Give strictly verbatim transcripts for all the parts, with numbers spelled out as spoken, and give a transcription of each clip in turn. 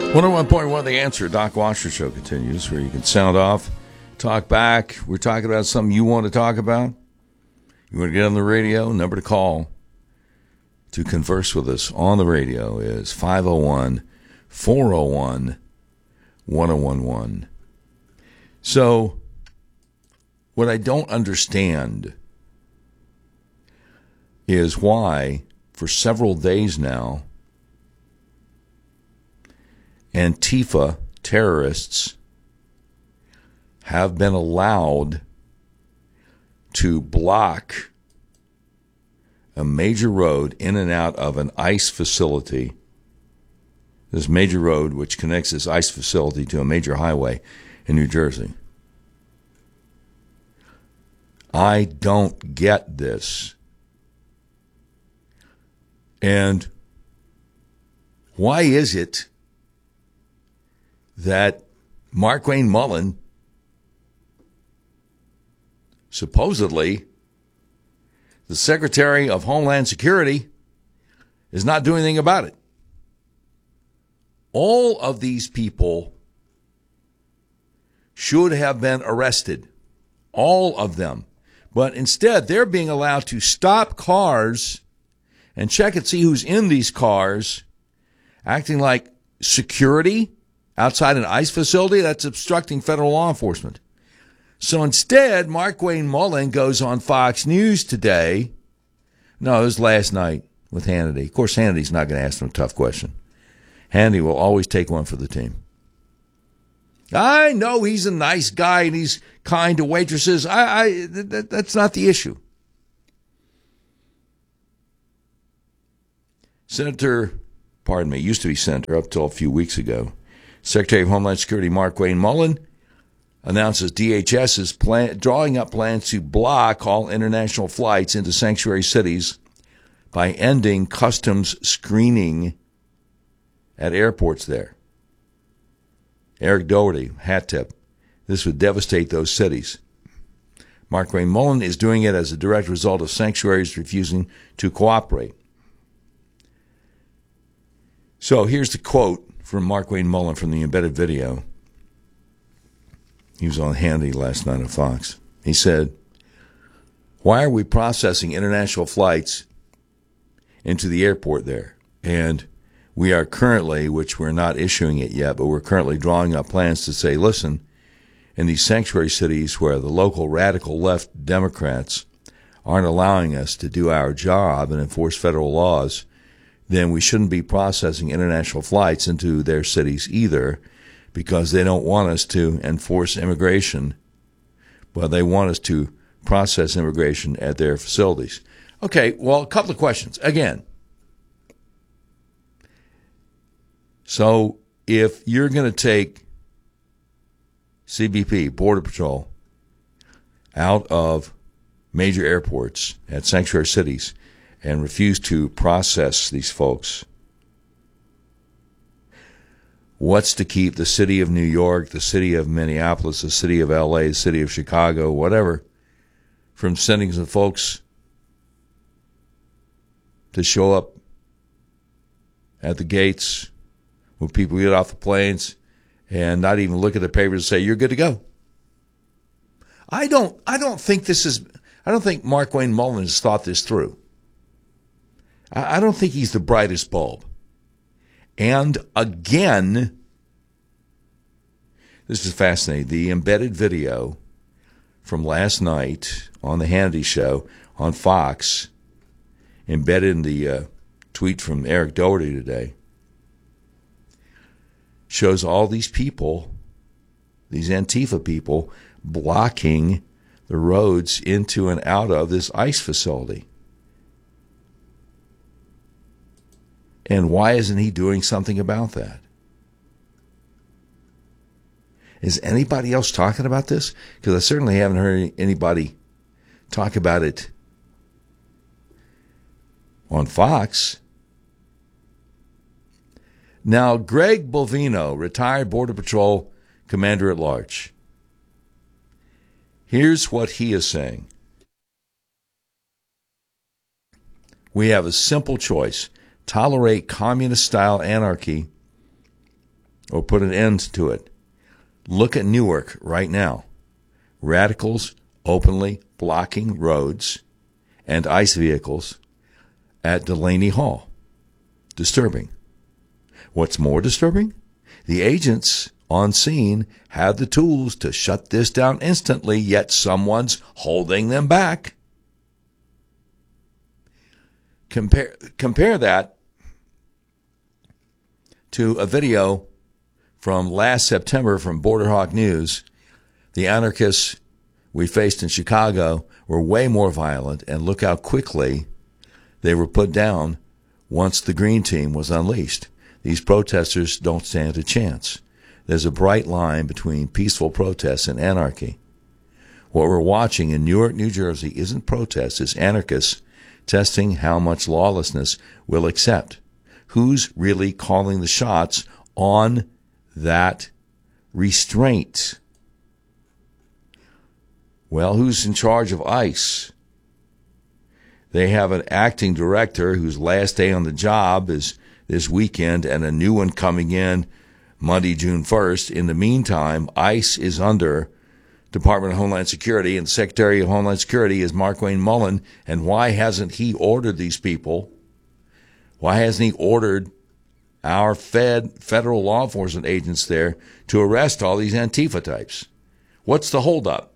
one oh one point one The Answer. Doc Washer Show continues, where you can sound off, talk back. We're talking about something you want to talk about. You want to get on the radio? Number to call to converse with us on the radio is five oh one, four oh one, one oh one one. So, what I don't understand is why, for several days now, Antifa terrorists have been allowed to block a major road in and out of an ICE facility. This major road which connects this ICE facility to a major highway in New Jersey. I don't get this. And why is it that Markwayne Mullin supposedly the Secretary of Homeland Security is not doing anything about it? All of these people should have been arrested. All of them. But instead, they're being allowed to stop cars and check and see who's in these cars, acting like security outside an ICE facility. That's obstructing federal law enforcement. So instead, Markwayne Mullin goes on Fox News today. No, it was last night with Hannity. Of course, Hannity's not going to ask him a tough question. Hannity will always take one for the team. I know he's a nice guy and he's kind to waitresses. I, I that, that's not the issue. Senator, pardon me, used to be Senator up till a few weeks ago, Secretary of Homeland Security Markwayne Mullin announces D H S is plan, drawing up plans to block all international flights into sanctuary cities by ending customs screening at airports there. Eric Doherty, hat tip. This would devastate those cities. Markwayne Mullin is doing it as a direct result of sanctuaries refusing to cooperate. So here's the quote from Markwayne Mullin from the embedded video. He was on Hannity last night on Fox. He said, "Why are we processing international flights into the airport there? And we are currently, which we're not issuing it yet, but we're currently drawing up plans to say, listen, in these sanctuary cities where the local radical left Democrats aren't allowing us to do our job and enforce federal laws, then we shouldn't be processing international flights into their cities either, because they don't want us to enforce immigration, but they want us to process immigration at their facilities." Okay, well, a couple of questions. Again, so if you're going to take C B P, Border Patrol, out of major airports at sanctuary cities and refuse to process these folks, what's to keep the city of New York, the city of Minneapolis, the city of L A, the city of Chicago, whatever, from sending some folks to show up at the gates when people get off the planes and not even look at the papers and say, you're good to go? I don't I don't think this is I don't think Markwayne Mullin has thought this through. I, I don't think he's the brightest bulb. And again, this is fascinating. The embedded video from last night on the Hannity show on Fox, embedded in the uh, tweet from Eric Doherty today, shows all these people, these Antifa people, blocking the roads into and out of this ICE facility. And why isn't he doing something about that? Is anybody else talking about this? Because I certainly haven't heard anybody talk about it on Fox. Now, Greg Bovino, retired Border Patrol Commander at Large. Here's what he is saying. We have a simple choice. Tolerate communist-style anarchy or put an end to it. Look at Newark right now. Radicals openly blocking roads and ICE vehicles at Delaney Hall. Disturbing. What's more disturbing? The agents on scene have the tools to shut this down instantly, yet someone's holding them back. Compare, compare that to a video from last September from Border Hawk News. The anarchists we faced in Chicago were way more violent, and look how quickly they were put down once the Green Team was unleashed. These protesters don't stand a chance. There's a bright line between peaceful protests and anarchy. What we're watching in Newark, New Jersey isn't protests, it's anarchists testing how much lawlessness we'll accept. Who's really calling the shots on that restraint? Well, who's in charge of ICE? They have an acting director whose last day on the job is this weekend and a new one coming in Monday, June first. In the meantime, ICE is under Department of Homeland Security, and the Secretary of Homeland Security is Markwayne Mullin. And why hasn't he ordered these people? Why hasn't he ordered our Fed, federal law enforcement agents there to arrest all these Antifa types? What's the holdup?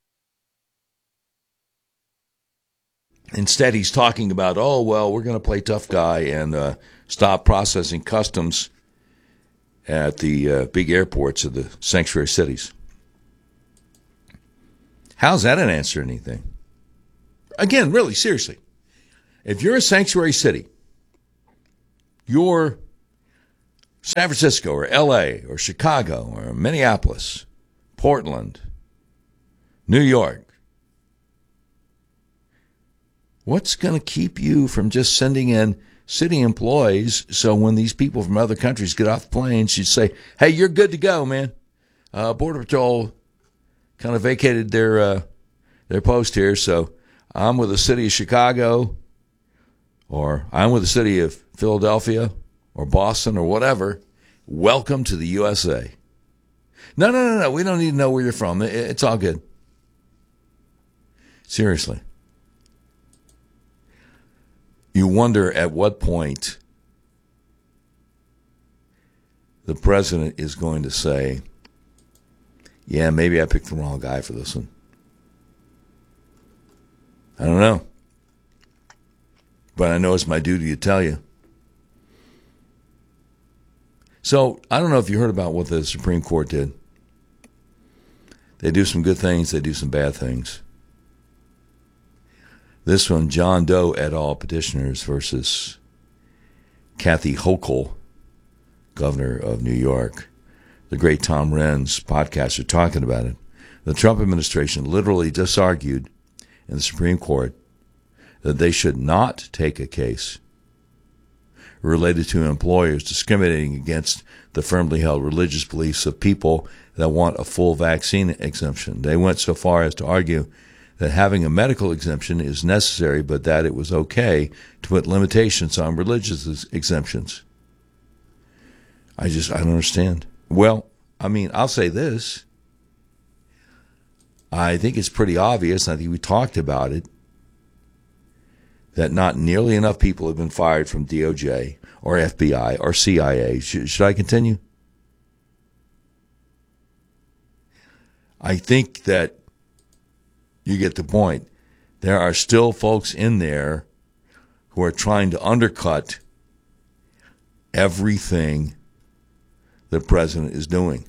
Instead, he's talking about, oh, well, we're going to play tough guy and uh, stop processing customs at the uh, big airports of the sanctuary cities. How's that an answer to anything? Again, really, seriously. If you're a sanctuary city, you're San Francisco or L A or Chicago or Minneapolis, Portland, New York, what's going to keep you from just sending in city employees so when these people from other countries get off the planes, you say, hey, you're good to go, man. Uh, Border Patrol kind of vacated their uh, their post here, so I'm with the city of Chicago, or I'm with the city of Philadelphia or Boston or whatever. Welcome to the U S A. No, no, no, no. We don't need to know where you're from. It's all good. Seriously. You wonder at what point the president is going to say, yeah, maybe I picked the wrong guy for this one. I don't know. But I know it's my duty to tell you. So, I don't know if you heard about what the Supreme Court did. They do some good things, they do some bad things. This one, John Doe et al. Petitioners versus Kathy Hochul, governor of New York. The great Tom Renz podcast are talking about it. The Trump administration literally just argued in the Supreme Court that they should not take a case related to employers discriminating against the firmly held religious beliefs of people that want a full vaccine exemption. They went so far as to argue that having a medical exemption is necessary, but that it was okay to put limitations on religious exemptions. I just, I don't understand. Well, I mean, I'll say this. I think it's pretty obvious, I think we talked about it, that not nearly enough people have been fired from D O J or F B I or C I A. Should, should I continue? I think that you get the point. There are still folks in there who are trying to undercut everything the president is doing.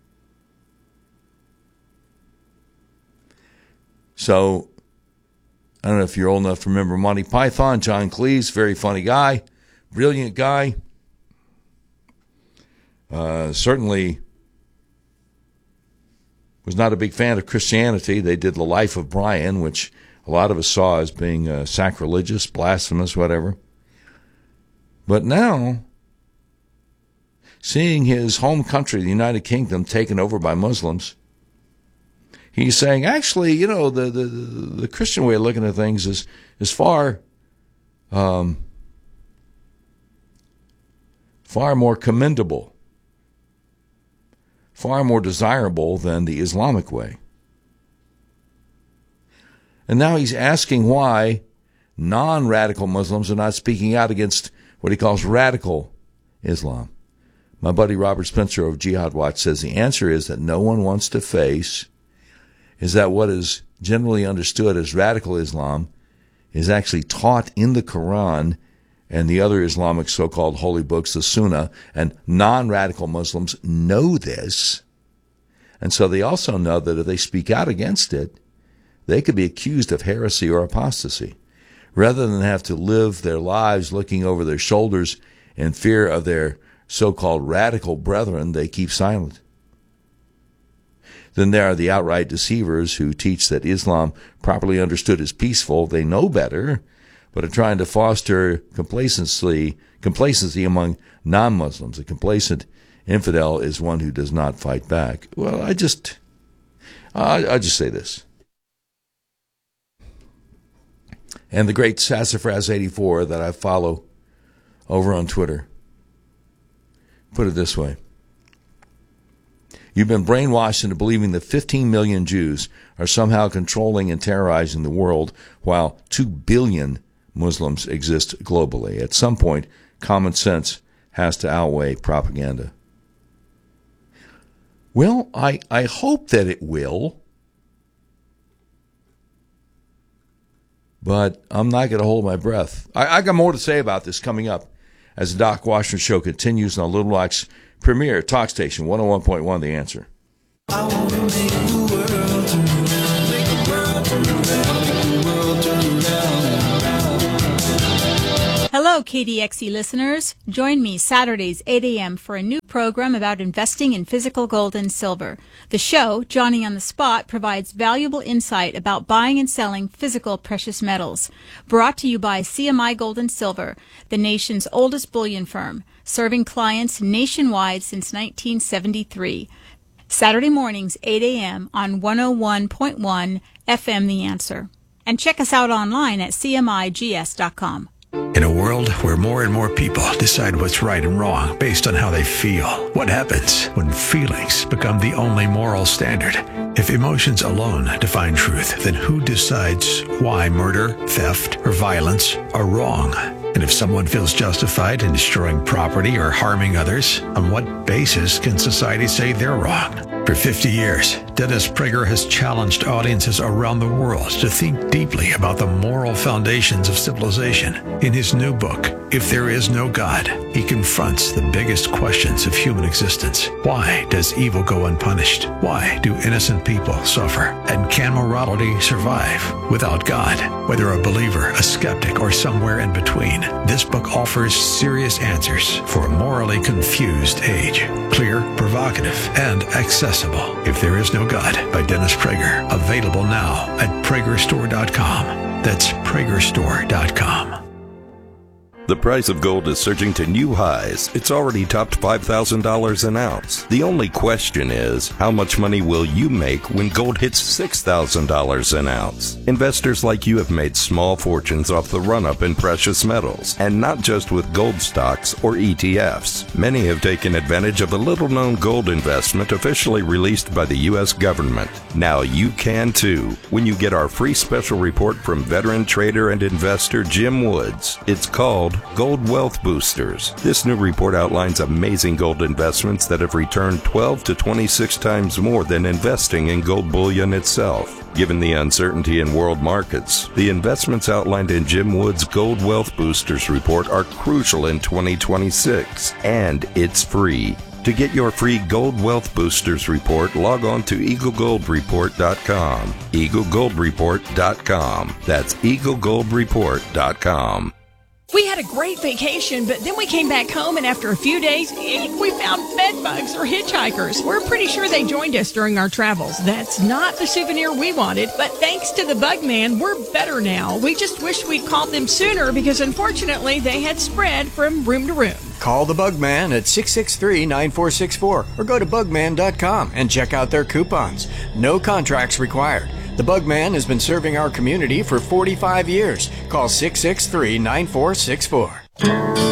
So, I don't know if you're old enough to remember Monty Python. John Cleese, very funny guy, brilliant guy. Uh, certainly was not a big fan of Christianity. They did The Life of Brian, which a lot of us saw as being uh, sacrilegious, blasphemous, whatever. But now, seeing his home country, the United Kingdom, taken over by Muslims, he's saying, actually, you know, the, the, the Christian way of looking at things is, is far, um, far more commendable far more desirable than the Islamic way. And now he's asking why non-radical Muslims are not speaking out against what he calls radical Islam. My buddy Robert Spencer of Jihad Watch says the answer is that no one wants to face is that what is generally understood as radical Islam is actually taught in the Quran and the other Islamic so-called holy books, the Sunnah, and non-radical Muslims know this. And so they also know that if they speak out against it, they could be accused of heresy or apostasy. Rather than have to live their lives looking over their shoulders in fear of their so-called radical brethren, they keep silent. Then there are the outright deceivers who teach that Islam, properly understood, is peaceful. They know better, but are trying to foster complacency, complacency among non-Muslims. A complacent infidel is one who does not fight back. Well, I just, I, I just say this. And the great Sassafras eighty-four that I follow over on Twitter put it this way. You've been brainwashed into believing that fifteen million Jews are somehow controlling and terrorizing the world while two billion Muslims exist globally. At some point, common sense has to outweigh propaganda. Well, I, I hope that it will. But I'm not going to hold my breath. I, I got more to say about this coming up as the Doc Washington Show continues on Little Rock's premier talk station, one oh one point one The Answer. I want to make the world turn around, make the world turn around, make the world turn around. Hello, K D X E listeners. Join me Saturdays, eight a.m. for a new program about investing in physical gold and silver. The show, Johnny on the Spot, provides valuable insight about buying and selling physical precious metals. Brought to you by C M I Gold and Silver, the nation's oldest bullion firm, serving clients nationwide since nineteen seventy-three. Saturday mornings, eight a.m. on one oh one point one F M The Answer. And check us out online at C M I G S dot com. In a world where more and more people decide what's right and wrong based on how they feel, what happens when feelings become the only moral standard? If emotions alone define truth, then who decides why murder, theft, or violence are wrong? And if someone feels justified in destroying property or harming others, on what basis can society say they're wrong? For fifty years, Dennis Prager has challenged audiences around the world to think deeply about the moral foundations of civilization. In his new book, If There Is No God, he confronts the biggest questions of human existence. Why does evil go unpunished? Why do innocent people suffer? And can morality survive without God? Whether a believer, a skeptic, or somewhere in between, this book offers serious answers for a morally confused age. Clear, provocative, and accessible. If There Is No God by Dennis Prager. Available now at Prager Store dot com. That's Prager Store dot com. The price of gold is surging to new highs. It's already topped five thousand dollars an ounce. The only question is, how much money will you make when gold hits six thousand dollars an ounce? Investors like you have made small fortunes off the run-up in precious metals, and not just with gold stocks or E T Fs. Many have taken advantage of a little-known gold investment officially released by the U S government. Now you can too, when you get our free special report from veteran trader and investor Jim Woods. It's called Gold Wealth Boosters. This new report outlines amazing gold investments that have returned twelve to twenty-six times more than investing in gold bullion itself. Given the uncertainty in world markets, the investments outlined in Jim Wood's Gold Wealth Boosters report are crucial in twenty twenty-six, and it's free. To get your free Gold Wealth Boosters report, log on to eagle gold report dot com. eagle gold report dot com. That's eagle gold report dot com. We had a great vacation, but then we came back home, and after a few days, we found bed bugs or hitchhikers. We're pretty sure they joined us during our travels. That's not the souvenir we wanted, but thanks to the Bug Man, we're better now. We just wish we'd called them sooner because, unfortunately, they had spread from room to room. Call the Bug Man at six six three, nine four six four or go to bug man dot com and check out their coupons. No contracts required. The Bug Man has been serving our community for forty-five years. Call six six three, nine four six four.